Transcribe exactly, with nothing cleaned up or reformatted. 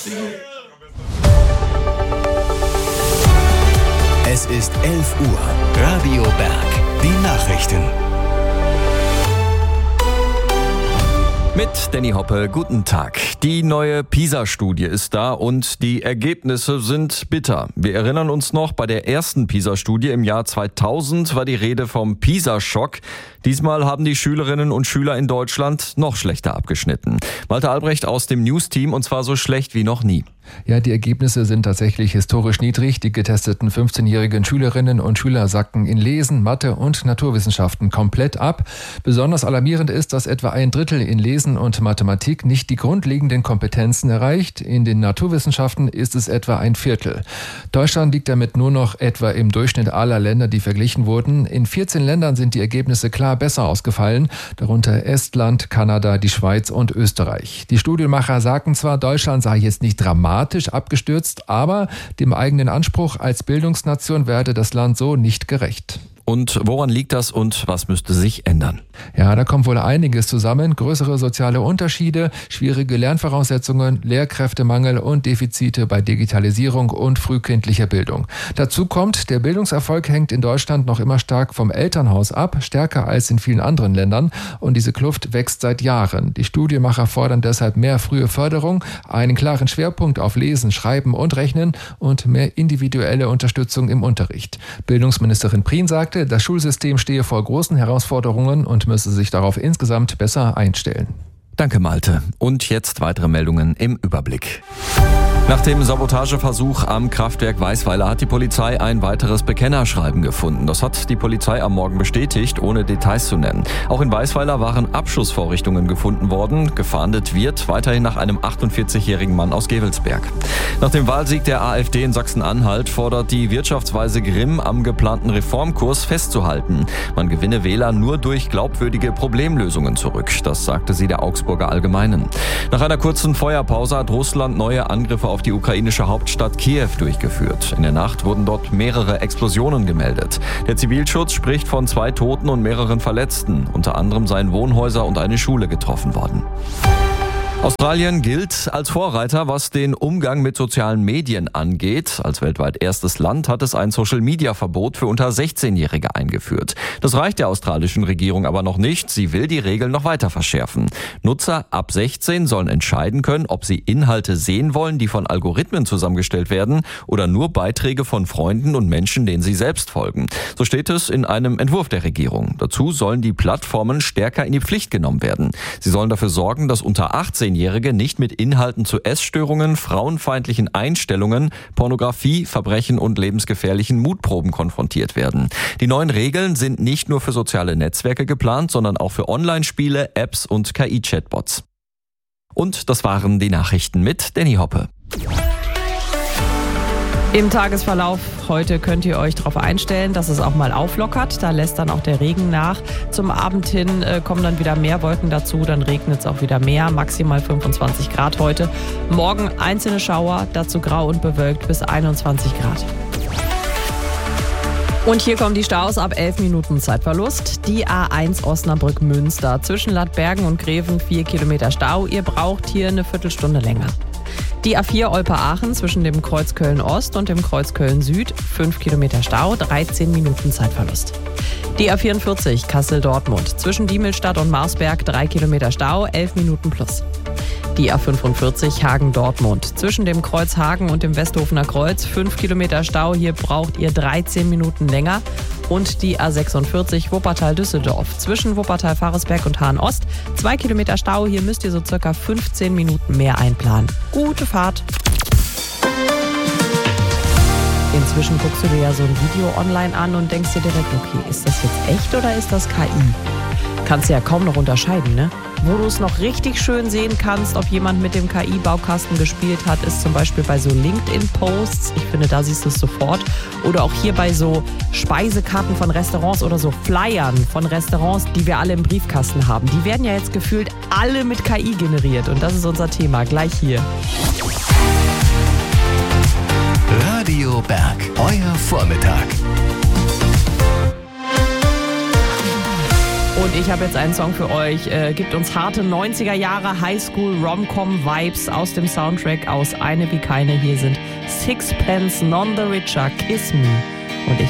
Es ist elf Uhr. Radio Berg. Die Nachrichten. Mit Danny Hoppe, guten Tag. Die neue PISA-Studie ist da und die Ergebnisse sind bitter. Wir erinnern uns noch, bei der ersten PISA-Studie im Jahr zweitausend war die Rede vom PISA-Schock. Diesmal haben die Schülerinnen und Schüler in Deutschland noch schlechter abgeschnitten. Malte Albrecht aus dem News-Team, und zwar so schlecht wie noch nie. Ja, die Ergebnisse sind tatsächlich historisch niedrig. Die getesteten fünfzehnjährigen Schülerinnen und Schüler sacken in Lesen, Mathe und Naturwissenschaften komplett ab. Besonders alarmierend ist, dass etwa ein Drittel in Lesen und Mathematik nicht die grundlegenden Kompetenzen erreicht. In den Naturwissenschaften ist es etwa ein Viertel. Deutschland liegt damit nur noch etwa im Durchschnitt aller Länder, die verglichen wurden. In vierzehn Ländern sind die Ergebnisse klar besser ausgefallen, darunter Estland, Kanada, die Schweiz und Österreich. Die Studienmacher sagten zwar, Deutschland sei jetzt nicht dramatisch abgestürzt, aber dem eigenen Anspruch als Bildungsnation werde das Land so nicht gerecht. Und woran liegt das und was müsste sich ändern? Ja, da kommt wohl einiges zusammen. Größere soziale Unterschiede, schwierige Lernvoraussetzungen, Lehrkräftemangel und Defizite bei Digitalisierung und frühkindlicher Bildung. Dazu kommt, der Bildungserfolg hängt in Deutschland noch immer stark vom Elternhaus ab, stärker als in vielen anderen Ländern. Und diese Kluft wächst seit Jahren. Die Studienmacher fordern deshalb mehr frühe Förderung, einen klaren Schwerpunkt auf Lesen, Schreiben und Rechnen und mehr individuelle Unterstützung im Unterricht. Bildungsministerin Prien sagt, das Schulsystem stehe vor großen Herausforderungen und müsse sich darauf insgesamt besser einstellen. Danke, Malte. Und jetzt weitere Meldungen im Überblick. Nach dem Sabotageversuch am Kraftwerk Weisweiler hat die Polizei ein weiteres Bekennerschreiben gefunden. Das hat die Polizei am Morgen bestätigt, ohne Details zu nennen. Auch in Weisweiler waren Abschussvorrichtungen gefunden worden. Gefahndet wird weiterhin nach einem achtundvierzigjährigen Mann aus Gevelsberg. Nach dem Wahlsieg der AfD in Sachsen-Anhalt fordert die Wirtschaftsweise Grimm, am geplanten Reformkurs festzuhalten. Man gewinne Wähler nur durch glaubwürdige Problemlösungen zurück. Das sagte sie der Augsburger Allgemeinen. Nach einer kurzen Feuerpause hat Russland neue Angriffe auf die ukrainische Hauptstadt Kiew durchgeführt. In der Nacht wurden dort mehrere Explosionen gemeldet. Der Zivilschutz spricht von zwei Toten und mehreren Verletzten. Unter anderem seien Wohnhäuser und eine Schule getroffen worden. Australien gilt als Vorreiter, was den Umgang mit sozialen Medien angeht. Als weltweit erstes Land hat es ein Social-Media-Verbot für unter sechzehnjährige eingeführt. Das reicht der australischen Regierung aber noch nicht. Sie will die Regeln noch weiter verschärfen. Nutzer ab sechzehn sollen entscheiden können, ob sie Inhalte sehen wollen, die von Algorithmen zusammengestellt werden, oder nur Beiträge von Freunden und Menschen, denen sie selbst folgen. So steht es in einem Entwurf der Regierung. Dazu sollen die Plattformen stärker in die Pflicht genommen werden. Sie sollen dafür sorgen, dass unter achtzehn Jährige nicht mit Inhalten zu Essstörungen, frauenfeindlichen Einstellungen, Pornografie, Verbrechen und lebensgefährlichen Mutproben konfrontiert werden. Die neuen Regeln sind nicht nur für soziale Netzwerke geplant, sondern auch für Online-Spiele, Apps und K I-Chatbots. Und das waren die Nachrichten mit Danny Hoppe. Im Tagesverlauf heute könnt ihr euch darauf einstellen, dass es auch mal auflockert. Da lässt dann auch der Regen nach. Zum Abend hin äh, kommen dann wieder mehr Wolken dazu. Dann regnet es auch wieder mehr. Maximal fünfundzwanzig Grad heute. Morgen einzelne Schauer, dazu grau und bewölkt bis einundzwanzig Grad. Und hier kommen die Staus ab elf Minuten Zeitverlust. Die A eins Osnabrück-Münster. Zwischen Ladbergen und Greven vier Kilometer Stau. Ihr braucht hier eine Viertelstunde länger. Die A vier Olpe-Aachen zwischen dem Kreuz Köln-Ost und dem Kreuz Köln-Süd, fünf Kilometer Stau, dreizehn Minuten Zeitverlust. Die A vierundvierzig Kassel-Dortmund zwischen Diemelstadt und Marsberg, drei Kilometer Stau, elf Minuten plus. Die A fünfundvierzig Hagen-Dortmund zwischen dem Kreuz Hagen und dem Westhofener Kreuz, fünf Kilometer Stau, hier braucht ihr dreizehn Minuten länger. Und die A sechsundvierzig Wuppertal-Düsseldorf zwischen Wuppertal-Faresberg und Hahn-Ost, zwei Kilometer Stau, hier müsst ihr so circa fünfzehn Minuten mehr einplanen. Gute Fahrt! Inzwischen guckst du dir ja so ein Video online an und denkst dir direkt, okay, ist das jetzt echt oder ist das K I? Kannst du ja kaum noch unterscheiden, ne? Wo du es noch richtig schön sehen kannst, ob jemand mit dem K I-Baukasten gespielt hat, ist zum Beispiel bei so LinkedIn-Posts. Ich finde, da siehst du es sofort. Oder auch hier bei so Speisekarten von Restaurants oder so Flyern von Restaurants, die wir alle im Briefkasten haben. Die werden ja jetzt gefühlt alle mit K I generiert. Und das ist unser Thema, gleich hier. Radio Berg, euer Vormittag. Und ich habe jetzt einen Song für euch. Äh, gibt uns harte neunziger Jahre Highschool-Rom-Com-Vibes aus dem Soundtrack aus Eine wie keine. Hier sind Sixpence None the Richer, Kiss Me. Und ich